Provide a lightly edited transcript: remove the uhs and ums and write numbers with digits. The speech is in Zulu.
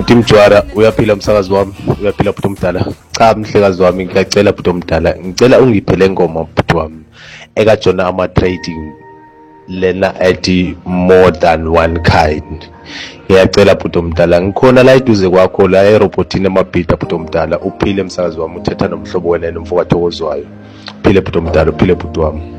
bhuti Mjwara, uyaphila msakazi wami, uyaphila bhuti omdala. Cha mhlekazi wami, ngiyacela bhuti omdala, ngicela ungiphe le ngoma bhuti wami ekajona ama-trading lena ethi more than one kind. Ngiyacela bhuti omdala, ngikhona la eduze kwakho la erobotini emabhida bhuti omdala. Uphile msakazi wami, uthetha nomhlobo wena nomfowethu ozwayo. Uphile bhuti omdala, uphile bhuti wami.